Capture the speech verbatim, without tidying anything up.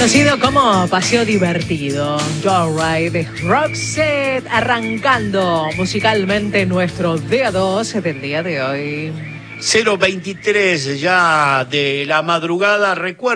Conocido como Paseo Divertido. Joyride de Roxette, arrancando musicalmente nuestro D A dos del día de hoy. cero veintitrés ya de la madrugada, recuerda.